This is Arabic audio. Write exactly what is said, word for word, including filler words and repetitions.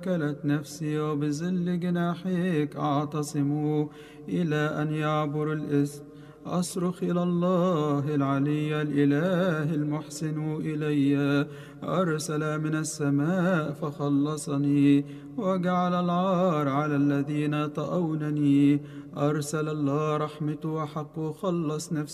توكلت نفسي، وبظل جناحيك أعتصم إلى أن يعبر الإثم. أصرخ إلى الله العلي الإله المحسن إلي، أرسل من السماء فخلصني، وجعل العار على الذين طأونني. أرسل الله رحمته وحقه، خلص نفسي